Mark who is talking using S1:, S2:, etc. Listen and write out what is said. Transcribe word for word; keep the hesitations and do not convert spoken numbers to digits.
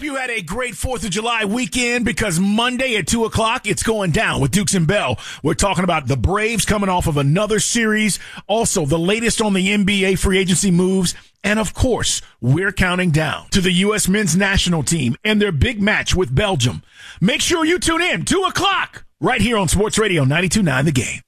S1: you had a great fourth of July weekend, because Monday at two o'clock, it's going down with Dukes and Bell. We're talking about the Braves coming off of another series, also the latest on the N B A free agency moves, and of course, we're counting down to the U S men's national team and their big match with Belgium. Make sure you tune in, two o'clock, right here on Sports Radio ninety-two point nine The Game.